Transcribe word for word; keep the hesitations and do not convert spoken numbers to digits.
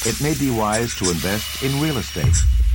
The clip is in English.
it may be wise to invest in real estate.